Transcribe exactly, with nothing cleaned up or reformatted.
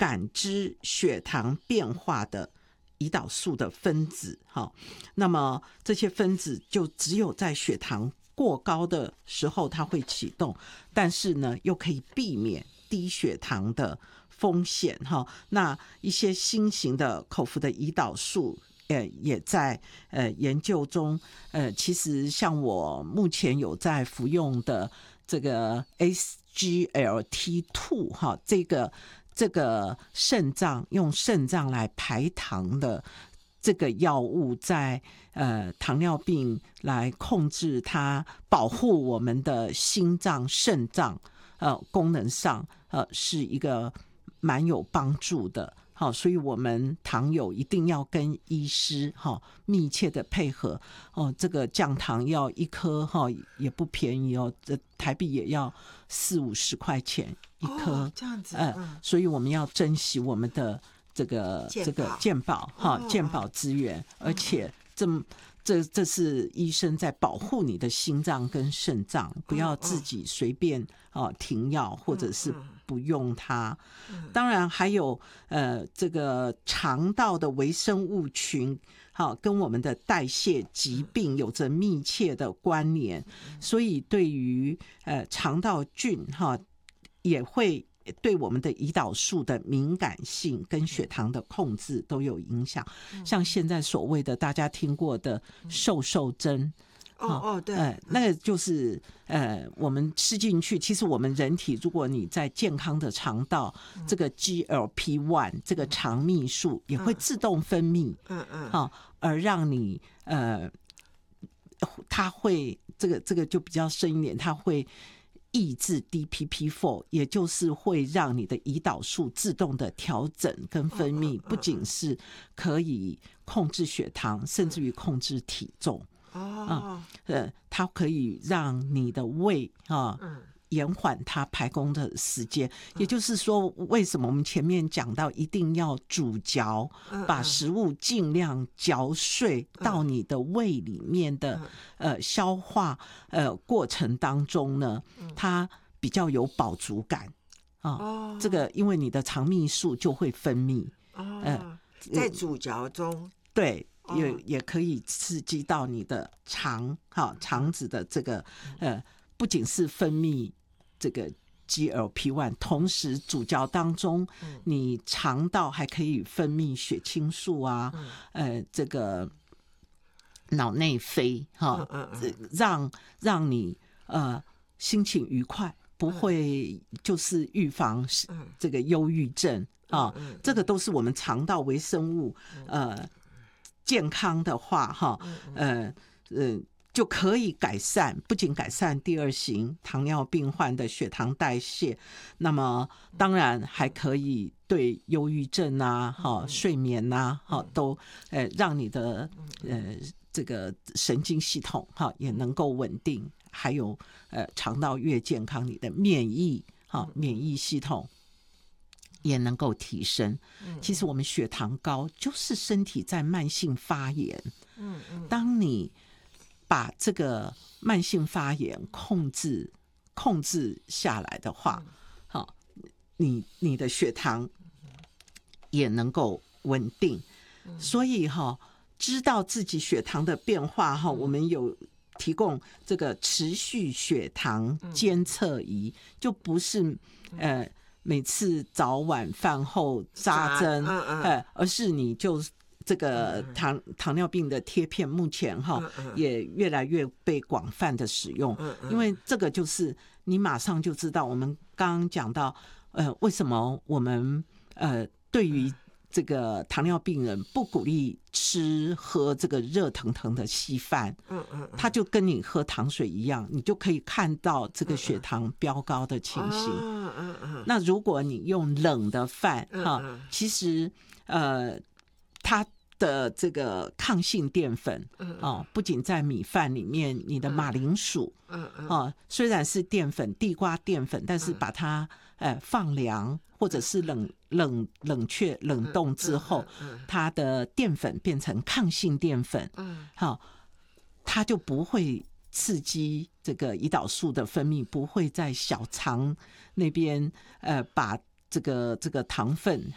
感知血糖变化的胰岛素的分子。那么这些分子就只有在血糖过高的时候它会启动，但是呢又可以避免低血糖的风险。那一些新型的口服的胰岛素呃，也在呃研究中。呃，其实像我目前有在服用的这个 S G L T 二 哈，这个这个肾脏用肾脏来排糖的这个药物在，在呃糖尿病来控制它，保护我们的心脏、肾脏呃功能上呃是一个蛮有帮助的。好，所以我们糖友一定要跟医师哈密切的配合哦。这个降糖药一颗哈也不便宜哦，这台币也要四五十块钱一颗， 哦，这样子， 嗯、呃，所以我们要珍惜我们的这个这个健保哈健保资源，而且这么。这这是医生在保护你的心脏跟肾脏，不要自己随便啊停药或者是不用它。当然还有呃这个肠道的微生物群，好跟我们的代谢疾病有着密切的关联，所以对于呃肠道菌哈也会对我们的胰岛素的敏感性跟血糖的控制都有影响。像现在所谓的大家听过的瘦瘦针， 哦哦对， 呃，那个就是呃，我们吃进去，其实我们人体如果你在健康的肠道，这个 G L P 一 这个肠泌素也会自动分泌， 嗯嗯， 好，而让你呃，它会这个这个就比较深一点，它会抑制 D P P 四， 也就是会让你的胰岛素自动的调整跟分泌，不仅是可以控制血糖，甚至于控制体重。 哦， 呃，它可以让你的胃啊， 嗯， 延缓它排空的时间。也就是说，为什么我们前面讲到一定要煮嚼，把食物尽量嚼碎到你的胃里面的呃消化呃过程当中呢，它比较有饱足感啊。哦，这个因为你的肠泌素就会分泌， 哦，呃，在煮嚼中， 对。也也可以刺激到你的肠，哈，肠子的这个呃，不仅是分泌这个 G L P 一， 同时煮嚼当中，你肠道还可以分泌血清素啊，呃，这个脑内啡哈，让让你呃心情愉快，不会就是预防这个忧郁症啊，这个都是我们肠道微生物呃。健康的话，哈，呃，呃，就可以改善，不仅改善第二型糖尿病患的血糖代谢，那么当然还可以对忧郁症啊，哈，睡眠啊，哈，都呃让你的呃这个神经系统哈也能够稳定，还有呃肠道越健康，你的免疫哈免疫系统也能够提升。其实我们血糖高就是身体在慢性发炎，当你把这个慢性发炎控制控制下来的话，好，你你的血糖也能够稳定。所以哈，知道自己血糖的变化哈，我们有提供这个持续血糖监测仪，就不是呃每次早晚饭后扎针，呃，而是你就这个糖糖尿病的贴片，目前哈也越来越被广泛的使用，因为这个就是你马上就知道。我们刚刚讲到，呃，为什么我们呃对于这个糖尿病人不鼓励吃喝这个热腾腾的稀饭，嗯嗯，它就跟你喝糖水一样，你就可以看到这个血糖飙高的情形。嗯嗯嗯。那如果你用冷的饭，哈，其实呃，它的这个抗性淀粉，哦，不仅在米饭里面，你的马铃薯，嗯嗯，哦，虽然是淀粉，地瓜淀粉，但是把它呃放凉或者是冷冷冷却冷冻之后，它的淀粉变成抗性淀粉，嗯，好，它就不会刺激这个胰岛素的分泌，不会在小肠那边呃把这个这个糖分